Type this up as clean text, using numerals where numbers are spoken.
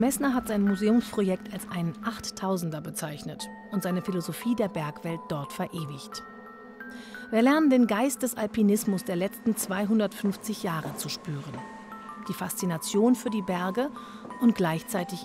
Messner hat sein Museumsprojekt als einen Achttausender bezeichnet und seine Philosophie der Bergwelt dort verewigt. Wir lernen den Geist des Alpinismus der letzten 250 Jahre zu spüren. Die Faszination für die Berge und gleichzeitig